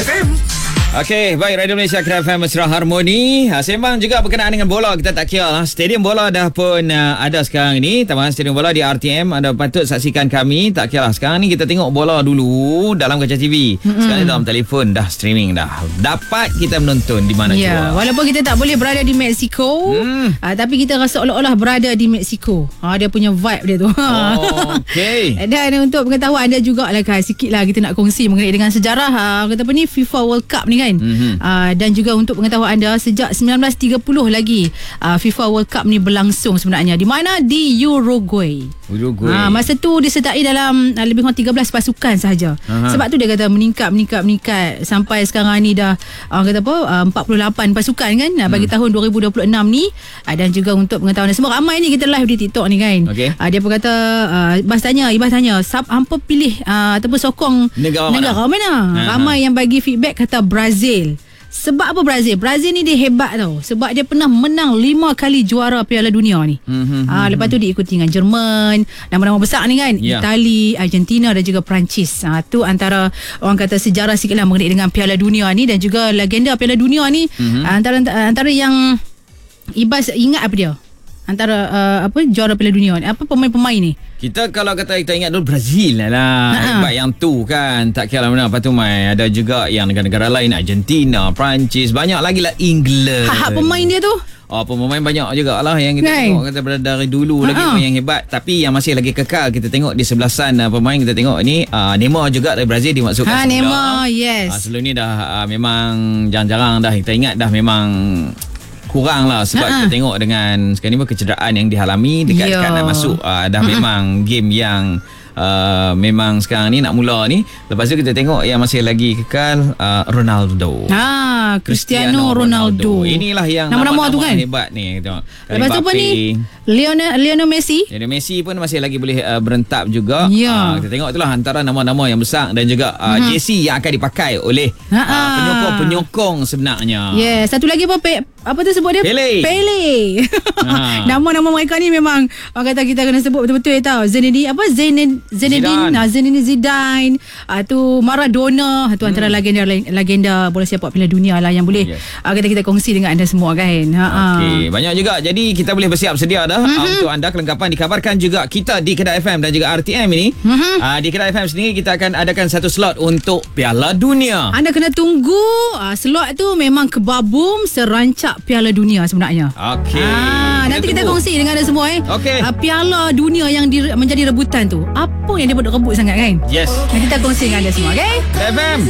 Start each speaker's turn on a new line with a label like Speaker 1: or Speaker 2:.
Speaker 1: FM.
Speaker 2: Okey, baik, Radio Malaysia Kira FM Mesra Harmoni. Sembang juga berkenaan dengan bola. Kita tak kira stadium bola dah pun ada sekarang ini. Taman stadium bola di RTM. Anda patut saksikan kami. Tak kira sekarang ni kita tengok bola dulu dalam kaca TV. Sekarang ni dalam telefon dah streaming dah. Dapat kita menonton di mana jua.
Speaker 3: Walaupun kita tak boleh berada di Mexico, tapi kita rasa seolah-olah berada di Mexico. Dia punya vibe dia tu.
Speaker 2: Okey.
Speaker 3: Dan untuk pengetahuan anda jugalah kan, sikit lah kita nak kongsi mengenai dengan sejarah kata apa ni, FIFA World Cup ni kan. Dan juga untuk pengetahuan anda, sejak 1930 lagi FIFA World Cup ni berlangsung sebenarnya. Di mana? Di Uruguay. Masa tu disertai dalam lebih kurang 13 pasukan sahaja. Sebab tu dia kata meningkat sampai sekarang ni dah kata apa 48 pasukan kan bagi tahun 2026 ni. Dan juga untuk pengetahuan anda semua, ramai ni kita live di TikTok ni kan. Dia pun kata Ibas tanya hampa pilih ataupun sokong negara mana? Ramai yang bagi feedback kata Brazil. Sebab apa Brazil? Brazil ni dia hebat tau. Sebab dia pernah menang 5 kali juara Piala Dunia ni. Lepas tu diikuti dengan Jerman, nama-nama besar ni kan, Itali, Argentina dan juga Perancis. Tu antara orang kata sejarah sikit lah mengenai dengan Piala Dunia ni. Dan juga legenda Piala Dunia ni. Antara yang Ibas ingat apa dia? Antara juara Piala Dunia ni, apa pemain-pemain ni?
Speaker 2: Kita kalau kata kita ingat dulu Brazil lah. Hebat yang tu kan. Tak kira mana. Lepas tu ada juga yang negara-negara lain, Argentina, Perancis, banyak lagi lah, England.
Speaker 3: Pemain dia tu?
Speaker 2: Pemain banyak juga lah yang kita tengok kata dari dulu lagi yang hebat. Tapi yang masih lagi kekal kita tengok di sebelah sana pemain kita tengok ni, Neymar juga dari Brazil dimasukkan.
Speaker 3: Neymar, yes.
Speaker 2: Sebelum ni dah memang jarang-jarang dah kita ingat dah, memang kurang lah sebab kita tengok dengan sekarang ni pun kecederaan yang dialami dekat nak masuk dah memang game yang memang sekarang ni nak mula ni. Lepas tu kita tengok yang masih lagi kekal, Ronaldo.
Speaker 3: Cristiano Ronaldo.
Speaker 2: Inilah yang
Speaker 3: nama-nama tu kan
Speaker 2: hebat ni.
Speaker 3: Lepas tu pun ni Lionel Messi.
Speaker 2: Lionel Messi pun masih lagi boleh berentap juga. Kita tengok itulah antara nama-nama yang besar. Dan juga jersey yang akan dipakai oleh penyokong sebenarnya.
Speaker 3: Satu lagi apa tu sebut dia? Pele. Nama-nama mereka ni memang orang kata kita kena sebut betul-betul tau. Zinedine Zidane, tu Maradona, tu antara legenda bola sepak Piala Dunia lah yang boleh kita kongsi dengan anda semua kan.
Speaker 2: Okey, banyak juga. Jadi kita boleh bersiap sedia dah untuk anda. Kelengkapan dikabarkan juga kita di Kedah FM dan juga RTM ini. Di Kedah FM sendiri kita akan adakan satu slot untuk Piala Dunia. Anda
Speaker 3: kena tunggu. Slot tu memang kebabum serancak Piala Dunia sebenarnya. Nanti kita kongsi dengan anda semua Piala Dunia yang menjadi rebutan tu, apa yang dia buat rebut sangat kan?
Speaker 2: Yes.
Speaker 3: Nanti kita kongsi dengan anda semua, okay?
Speaker 2: FM